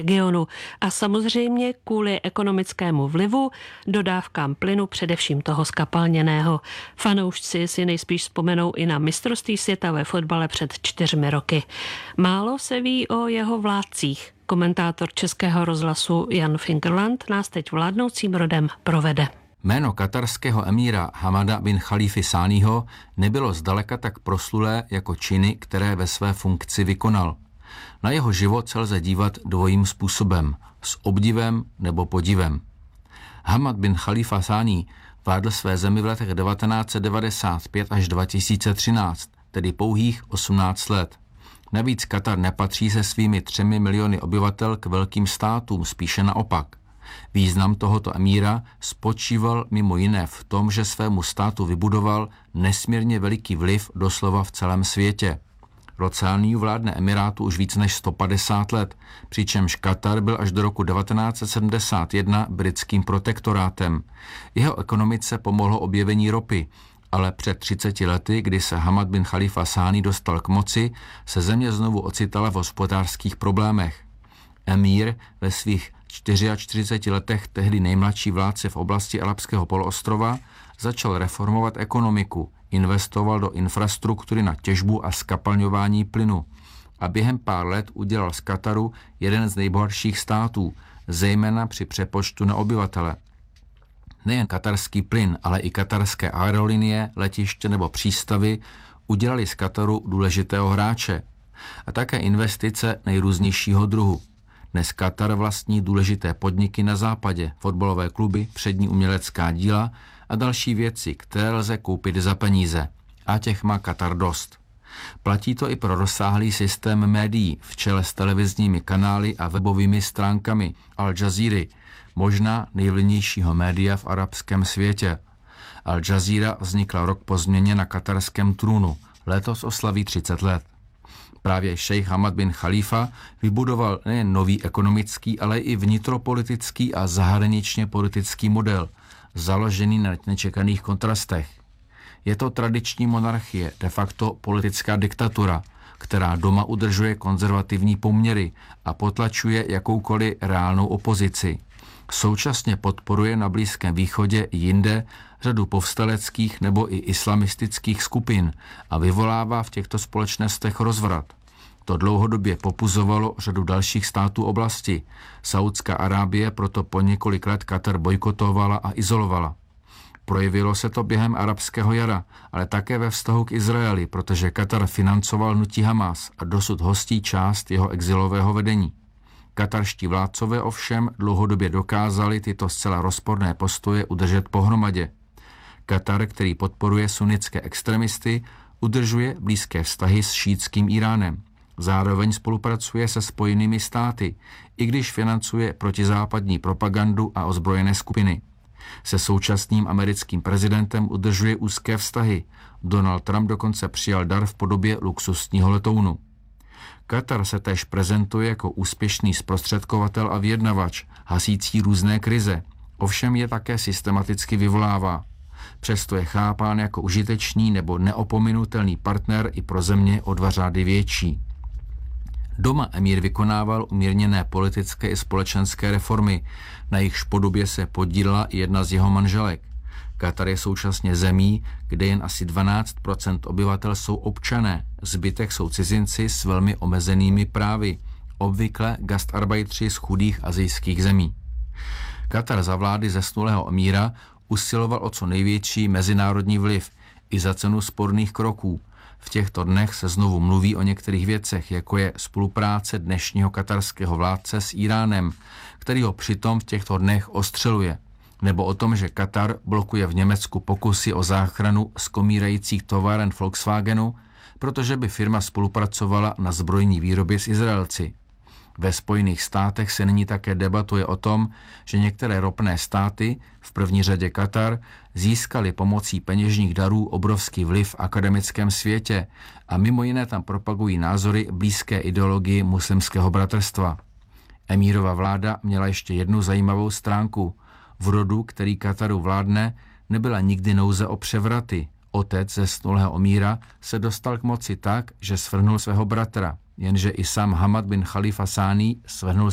regionu a samozřejmě kvůli ekonomickému vlivu dodávkám plynu, především toho skapalněného. Fanoušci si nejspíš vzpomenou i na mistrovství světa ve fotbale před 4 roky. Málo se ví o jeho vládcích. Komentátor Českého rozhlasu Jan Fingerland nás teď vládnoucím rodem provede. Jméno katarského emíra Hamada bin Chalífy Sáního nebylo zdaleka tak proslulé jako činy, které ve své funkci vykonal. Na jeho život se lze dívat dvojím způsobem, s obdivem nebo podivem. Hamad bin Chalífa Sáni vládl své zemi v letech 1995 až 2013, tedy pouhých 18 let. Navíc Katar nepatří se svými 3 miliony obyvatel k velkým státům, spíše naopak. Význam tohoto emíra spočíval mimo jiné v tom, že svému státu vybudoval nesmírně veliký vliv doslova v celém světě. Rod Sániů vládne emirátu už víc než 150 let, přičemž Katar byl až do roku 1971 britským protektorátem. Jeho ekonomice pomohlo objevení ropy, ale před 30 lety, kdy se Hamad bin Chalífa Sáni dostal k moci, se země znovu ocitala v hospodářských problémech. Emír ve svých 44 letech, tehdy nejmladší vládce v oblasti Arabského poloostrova, začal reformovat ekonomiku, investoval do infrastruktury na těžbu a skapalňování plynu a během pár let udělal z Kataru jeden z nejbohatších států, zejména při přepočtu na obyvatele. Nejen katarský plyn, ale i katarské aerolinie, letiště nebo přístavy udělali z Kataru důležitého hráče a také investice nejrůznějšího druhu. Dnes Katar vlastní důležité podniky na západě, fotbalové kluby, přední umělecká díla a další věci, které lze koupit za peníze. A těch má Katar dost. Platí to i pro rozsáhlý systém médií v čele s televizními kanály a webovými stránkami Al Jazeera, možná nejvlivnějšího média v arabském světě. Al Jazeera vznikla rok po změně na katarském trůnu. Letos oslaví 30 let. Právě šejch Hamad bin Chalífa vybudoval nejen nový ekonomický, ale i vnitropolitický a zahraničně politický model, založený na nečekaných kontrastech. Je to tradiční monarchie, de facto politická diktatura, která doma udržuje konzervativní poměry a potlačuje jakoukoliv reálnou opozici. Současně podporuje na Blízkém východě i jinde řadu povstaleckých nebo i islamistických skupin a vyvolává v těchto společnostech rozvrat. To dlouhodobě popuzovalo řadu dalších států oblasti. Saudská Arábie proto po několik let Katar bojkotovala a izolovala. Projevilo se to během arabského jara, ale také ve vztahu k Izraeli, protože Katar financoval hnutí Hamas a dosud hostí část jeho exilového vedení. Katarští vládcové ovšem dlouhodobě dokázali tyto zcela rozporné postoje udržet pohromadě. Katar, který podporuje sunnické extremisty, udržuje blízké vztahy s šítským Iránem. Zároveň spolupracuje se Spojenými státy, i když financuje protizápadní propagandu a ozbrojené skupiny. Se současným americkým prezidentem udržuje úzké vztahy. Donald Trump dokonce přijal dar v podobě luxusního letounu. Katar se též prezentuje jako úspěšný zprostředkovatel a vyjednavač, hasící různé krize. Ovšem je také systematicky vyvolává. Přesto je chápán jako užitečný nebo neopominutelný partner i pro země o 2 řády větší. Doma emír vykonával umírněné politické i společenské reformy, na jejichž podobě se podílela i jedna z jeho manželek. Katar je současně zemí, kde jen asi 12% obyvatel jsou občané, zbytek jsou cizinci s velmi omezenými právy, obvykle gastarbeitři z chudých asijských zemí. Katar za vlády zesnulého emíra usiloval o co největší mezinárodní vliv i za cenu sporných kroků. V těchto dnech se znovu mluví o některých věcech, jako je spolupráce dnešního katarského vládce s Iránem, který ho přitom v těchto dnech ostřeluje, nebo o tom, že Katar blokuje v Německu pokusy o záchranu skomírajících továren Volkswagenu, protože by firma spolupracovala na zbrojní výrobě s Izraelci. Ve Spojených státech se nyní také debatuje o tom, že některé ropné státy, v první řadě Katar, získaly pomocí peněžních darů obrovský vliv v akademickém světě a mimo jiné tam propagují názory blízké ideologii muslimského bratrstva. Emírova vláda měla ještě jednu zajímavou stránku. V rodu, který Kataru vládne, nebyla nikdy nouze o převraty. Otec zesnulého emíra se dostal k moci tak, že svrhnul svého bratra, jenže i sám Hamad bin Chalífa Sáni svrhnul